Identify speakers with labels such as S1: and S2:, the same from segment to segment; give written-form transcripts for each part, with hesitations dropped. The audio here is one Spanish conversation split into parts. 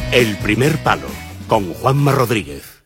S1: El primer palo, con Juanma Rodríguez.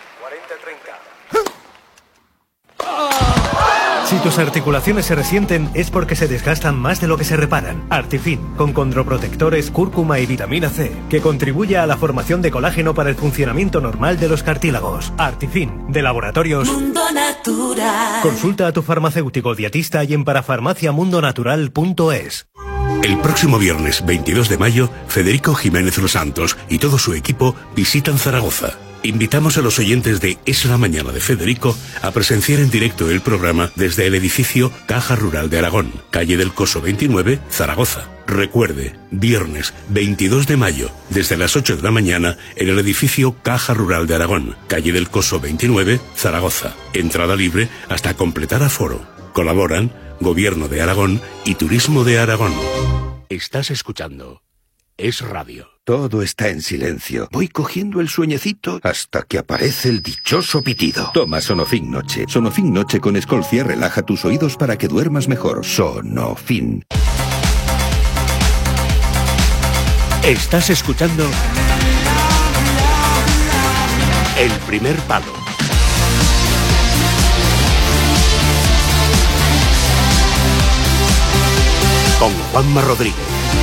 S2: 40-30. Si tus articulaciones se resienten es porque se desgastan más de lo que se reparan. Artifin, con condroprotectores, cúrcuma y vitamina C, que contribuye a la formación de colágeno para el funcionamiento normal de los cartílagos. Artifin, de Laboratorios
S3: Mundo Natural.
S2: Consulta a tu farmacéutico dietista y en parafarmaciamundonatural.es.
S1: El próximo viernes 22 de mayo, Federico Jiménez Los Santos y todo su equipo visitan Zaragoza. Invitamos a los oyentes de Es la Mañana de Federico a presenciar en directo el programa desde el edificio Caja Rural de Aragón, calle del Coso 29, Zaragoza. Recuerde, viernes 22 de mayo, desde las 8 de la mañana, en el edificio Caja Rural de Aragón, calle del Coso 29, Zaragoza. Entrada libre hasta completar aforo. Colaboran Gobierno de Aragón y Turismo de Aragón. Estás escuchando Es Radio.
S4: Todo está en silencio. Voy cogiendo el sueñecito hasta que aparece el dichoso pitido. Toma Sonofin Noche. Sonofin Noche con Escolcia relaja tus oídos para que duermas mejor. Sonofin.
S1: Estás escuchando El primer palo. Con Juanma Rodríguez.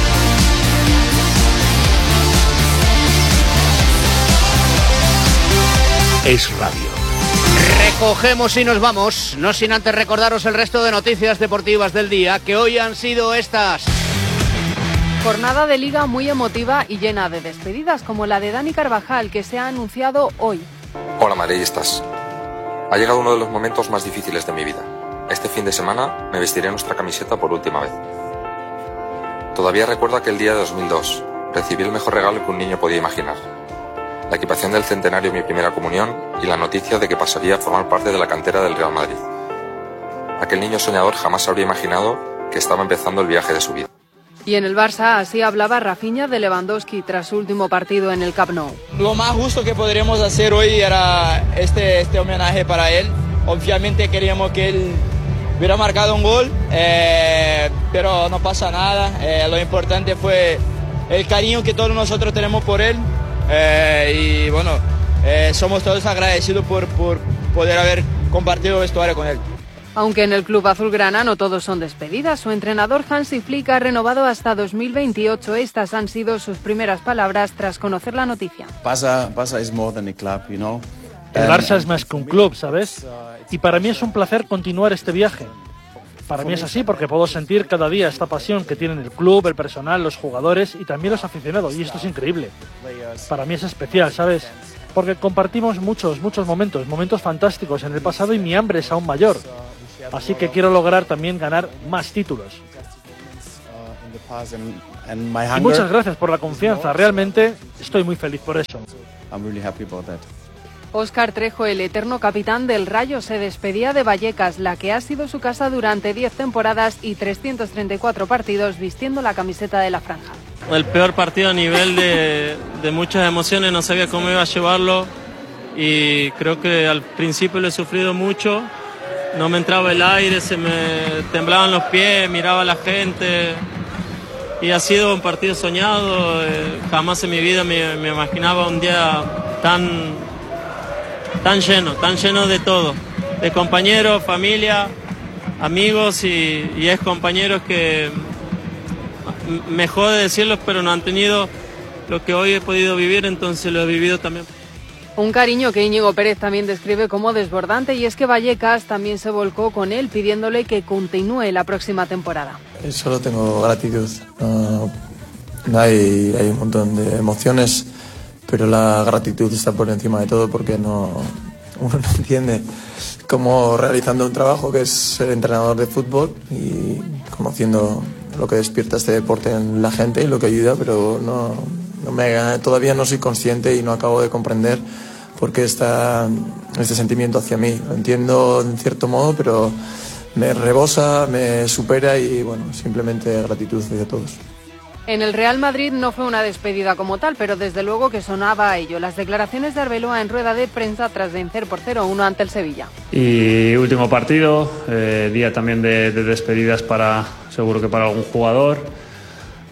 S1: Es Radio.
S5: Recogemos y nos vamos, no sin antes recordaros el resto de noticias deportivas del día, que hoy han sido estas.
S6: Jornada de liga muy emotiva y llena de despedidas, como la de Dani Carvajal, que se ha anunciado hoy.
S7: Hola madridistas. Ha llegado uno de los momentos más difíciles de mi vida. Este fin de semana me vestiré nuestra camiseta por última vez. Todavía recuerdo aquel día de 2002. Recibí el mejor regalo que un niño podía imaginar. La equipación del centenario de mi primera comunión y la noticia de que pasaría a formar parte de la cantera del Real Madrid. Aquel niño soñador jamás habría imaginado que estaba empezando el viaje de su vida.
S6: Y en el Barça así hablaba Rafinha de Lewandowski tras su último partido en el Camp Nou.
S8: Lo más justo que podríamos hacer hoy era este homenaje para él. Obviamente queríamos que él hubiera marcado un gol, pero no pasa nada. Lo importante fue el cariño que todos nosotros tenemos por él. Y bueno, somos todos agradecidos por poder haber compartido vestuario con él.
S6: Aunque en el club azulgrana no todos son despedidas, su entrenador Hansi Flick ha renovado hasta 2028. Estas han sido sus primeras palabras tras conocer la noticia.
S9: Barça is more than a club, you know.
S10: El Barça es más que un club, ¿sabes? Y para mí es un placer continuar este viaje. Para mí es así porque puedo sentir cada día esta pasión que tienen el club, el personal, los jugadores y también los aficionados. Y esto es increíble. Para mí es especial, ¿sabes? Porque compartimos muchos momentos fantásticos en el pasado y mi hambre es aún mayor. Así que quiero lograr también ganar más títulos. Y muchas gracias por la confianza. Realmente estoy muy feliz por eso.
S6: Óscar Trejo, el eterno capitán del Rayo, se despedía de Vallecas, la que ha sido su casa durante 10 temporadas y 334 partidos vistiendo la camiseta de la franja.
S11: El peor partido a nivel de muchas emociones, no sabía cómo iba a llevarlo y creo que al principio lo he sufrido mucho. No me entraba el aire, se me temblaban los pies, miraba a la gente y ha sido un partido soñado. Jamás en mi vida me imaginaba un día tan lleno de todo, de compañeros, familia, amigos y ex compañeros que me jode decirlo, pero no han tenido lo que hoy he podido vivir, entonces lo he vivido también.
S6: Un cariño que Íñigo Pérez también describe como desbordante, y es que Vallecas también se volcó con él pidiéndole que continúe la próxima temporada.
S9: Solo tengo gratitud. Hay un montón de emociones, pero la gratitud está por encima de todo porque uno no entiende cómo realizando un trabajo que es ser entrenador de fútbol y conociendo lo que despierta este deporte en la gente y lo que ayuda, pero todavía no soy consciente y no acabo de comprender por qué está este sentimiento hacia mí. Lo entiendo en cierto modo, pero me rebosa, me supera y bueno, simplemente gratitud hacia todos.
S6: En el Real Madrid no fue una despedida como tal, pero desde luego que sonaba a ello. Las declaraciones de Arbeloa en rueda de prensa tras vencer por 0-1 ante el Sevilla.
S12: Y último partido, día también de despedidas seguro que para algún jugador.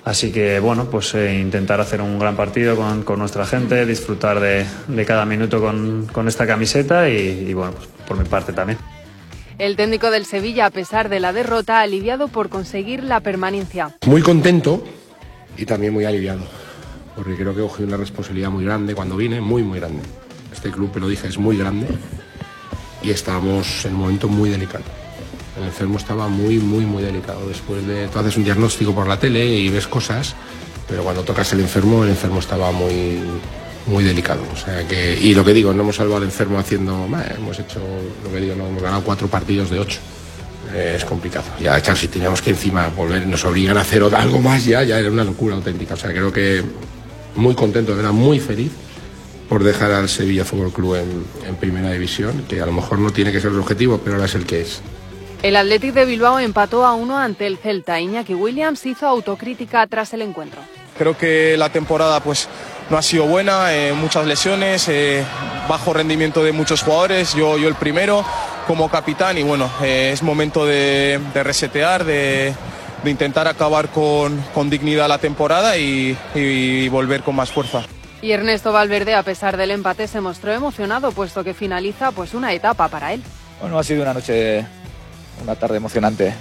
S12: Así que bueno, pues intentar hacer un gran partido con nuestra gente, disfrutar de cada minuto con esta camiseta y bueno, pues por mi parte también.
S6: El técnico del Sevilla, a pesar de la derrota, aliviado por conseguir la permanencia.
S13: Muy contento y también muy aliviado, porque creo que cogí una responsabilidad muy grande cuando vine, muy grande. Este club, te lo dije, es muy grande y estábamos en un momento muy delicado. El enfermo estaba muy delicado. Después de, tú haces un diagnóstico por la tele y ves cosas, pero cuando tocas el enfermo estaba muy delicado. O sea que, y lo que digo, no hemos salvado al enfermo hemos hecho, lo que digo, no hemos ganado 4 partidos de 8. Es complicado. Ya, si teníamos que encima volver, nos obligan a hacer algo más, ya era una locura auténtica. O sea, creo que muy contento, era muy feliz por dejar al Sevilla Fútbol Club en primera división, que a lo mejor no tiene que ser el objetivo, pero ahora es el que es.
S6: El Athletic de Bilbao empató a 1 ante el Celta. Iñaki Williams hizo autocrítica tras el encuentro.
S14: Creo que la temporada no ha sido buena, muchas lesiones, bajo rendimiento de muchos jugadores, yo el primero como capitán y bueno, es momento de resetear, de intentar acabar con dignidad la temporada y volver con más fuerza.
S6: Y Ernesto Valverde, a pesar del empate, se mostró emocionado, puesto que finaliza una etapa para él.
S15: Bueno, ha sido una tarde emocionante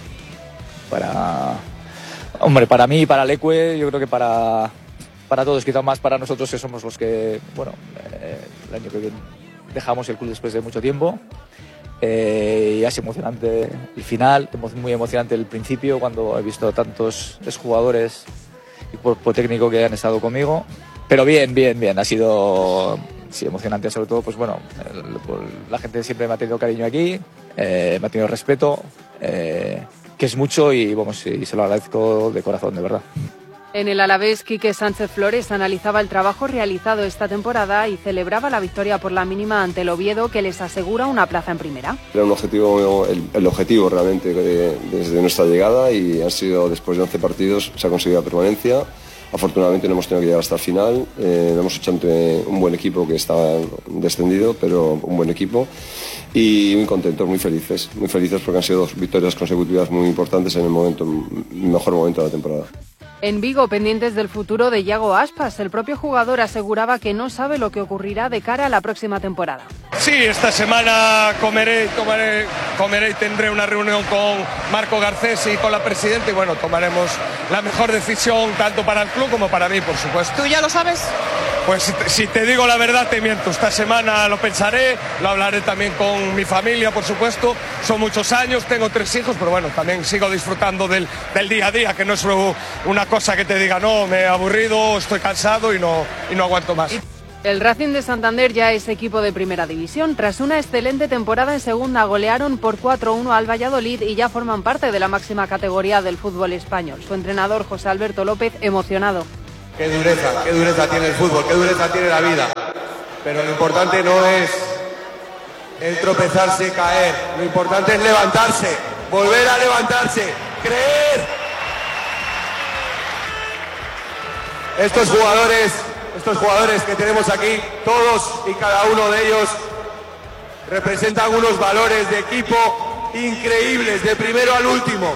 S15: para mí y para Leque, yo creo que para todos, quizás más para nosotros que somos los que, el año que viene dejamos el club después de mucho tiempo. Y ha sido emocionante el final, muy emocionante el principio, cuando he visto tantos exjugadores y cuerpo técnico que han estado conmigo. Pero bien, ha sido emocionante, sobre todo, la gente siempre me ha tenido cariño aquí, me ha tenido respeto, que es mucho y se lo agradezco de corazón, de verdad.
S6: En el Alavés, Quique Sánchez Flores analizaba el trabajo realizado esta temporada y celebraba la victoria por la mínima ante el Oviedo, que les asegura una plaza en primera.
S16: Era un objetivo, el objetivo realmente desde nuestra llegada, y han sido, después de 11 partidos, se ha conseguido la permanencia. Afortunadamente no hemos tenido que llegar hasta el final, lo hemos hecho ante un buen equipo que estaba descendido, pero un buen equipo, y muy contentos, muy felices porque han sido 2 victorias consecutivas muy importantes en el mejor momento de la temporada.
S6: En Vigo, pendientes del futuro de Yago Aspas, el propio jugador aseguraba que no sabe lo que ocurrirá de cara a la próxima temporada.
S17: Sí, esta semana comeré y tendré una reunión con Marco Garcés y con la presidenta y tomaremos la mejor decisión tanto para el club como para mí, por supuesto.
S18: ¿Tú ya lo sabes?
S17: Pues si te digo la verdad te miento. Esta semana lo pensaré, lo hablaré también con mi familia, por supuesto. Son muchos años, tengo 3 hijos, pero también sigo disfrutando del día a día, que no es una cosa que te diga, no, me he aburrido, estoy cansado y no aguanto más.
S6: El Racing de Santander ya es equipo de primera división. Tras una excelente temporada en segunda, golearon por 4-1 al Valladolid y ya forman parte de la máxima categoría del fútbol español. Su entrenador, José Alberto López, emocionado.
S19: Qué dureza tiene el fútbol, qué dureza tiene la vida. Pero lo importante no es el tropezarse, caer. Lo importante es levantarse, volver a levantarse, creer. Estos jugadores que tenemos aquí, todos y cada uno de ellos, representan unos valores de equipo increíbles, del primero al último.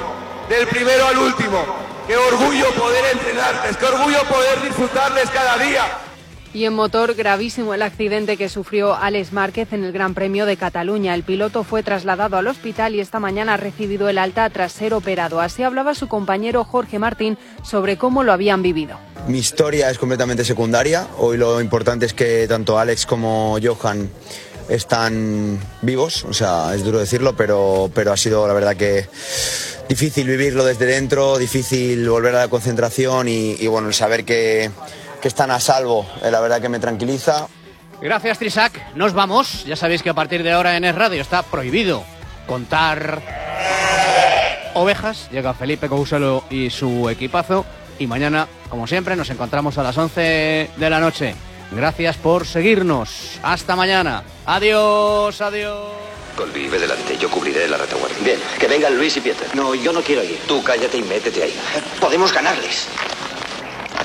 S19: Qué orgullo poder entrenarles, qué orgullo poder disfrutarles cada día.
S6: Y en motor, gravísimo el accidente que sufrió Alex Márquez en el Gran Premio de Cataluña. El piloto fue trasladado al hospital y esta mañana ha recibido el alta tras ser operado. Así hablaba su compañero Jorge Martín sobre cómo lo habían vivido.
S20: Mi historia es completamente secundaria. Hoy lo importante es que tanto Alex como Johan están vivos. O sea, es duro decirlo, pero ha sido la verdad que difícil vivirlo desde dentro, difícil volver a la concentración y el saber que están a salvo, la verdad que me tranquiliza.
S5: Gracias, Trisac. Nos vamos. Ya sabéis que a partir de ahora en Es Radio está prohibido contar ovejas. Llega Felipe Couselo y su equipazo. Y mañana, como siempre, nos encontramos a las 11 de la noche. Gracias por seguirnos. Hasta mañana. Adiós.
S4: Colby, ve delante, yo cubriré la retaguardia.
S21: Bien, que vengan Luis y Pieter. No, yo no quiero ir.
S4: Tú cállate y métete ahí.
S21: Podemos ganarles.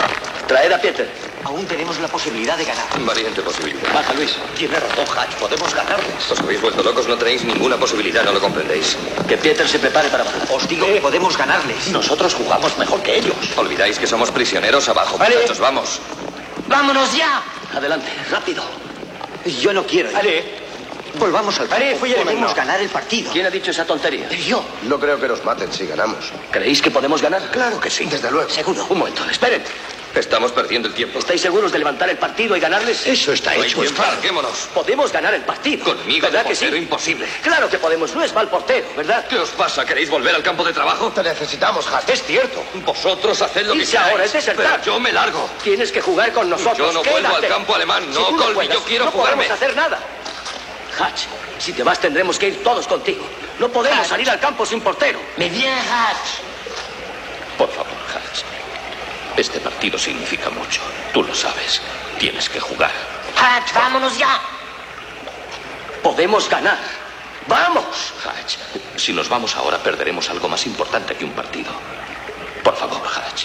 S18: Traed a Pieter. Aún tenemos la posibilidad de ganar.
S7: Valiente posibilidad.
S18: Baja, Luis. Tiene razón, Hatch. Podemos ganarles.
S7: Os habéis vuelto locos, no tenéis ninguna posibilidad, no lo comprendéis.
S18: Que Pieter se prepare para bajar. Os digo que podemos ganarles. Nosotros jugamos mejor que ellos.
S7: Olvidáis que somos prisioneros abajo,
S18: Vale.
S7: muchachos, vamos.
S18: ¡Vámonos ya! Adelante, rápido. Yo no quiero ir.
S7: Vale.
S18: Volvamos al campo. Podemos ganar el partido.
S7: ¿Quién ha dicho esa tontería?
S18: Yo.
S19: No creo que nos maten si ganamos.
S18: ¿Creéis que podemos ganar?
S19: Claro que sí, desde luego.
S18: Seguro. Un momento, esperen.
S7: Estamos perdiendo el tiempo.
S18: ¿Estáis seguros de levantar el partido y ganarles?
S19: Eso está
S7: No hay
S19: hecho, es
S7: tiempo,
S19: claro.
S7: larguémonos.
S18: Podemos ganar el partido.
S7: Conmigo
S18: ¿Verdad
S7: de
S18: que sí?
S7: portero, imposible.
S18: Claro que podemos. No es mal portero, ¿verdad?
S7: ¿Qué os pasa? ¿Queréis volver al campo de trabajo?
S19: Te necesitamos, Hatch.
S18: Es cierto.
S7: Vosotros haced lo que
S18: Irse
S7: queráis.
S18: ahora es desertar.
S7: Pero yo me largo.
S18: Tienes que jugar con nosotros.
S7: Yo no vuelvo
S18: Quédate.
S7: al campo alemán.
S18: Si
S7: No,
S18: tú
S7: Colby,
S18: puedas,
S7: yo quiero
S18: no
S7: jugarme.
S18: podemos hacer nada. Hatch, si te vas tendremos que ir todos contigo. No podemos
S7: Hatch.
S18: salir al campo sin portero.
S7: Me viene Hatch. Por favor, Hatch. Este partido significa mucho. Tú lo sabes. Tienes que jugar.
S18: Hatch, vámonos ya. Podemos ganar. ¡Vamos!
S7: Hatch, si nos vamos ahora perderemos algo más importante que un partido. Por favor, Hatch.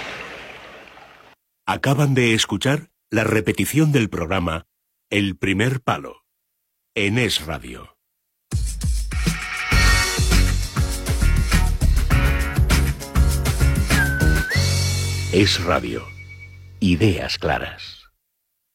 S1: Acaban de escuchar la repetición del programa El Primer Palo en Es Radio. Es Radio. Ideas claras.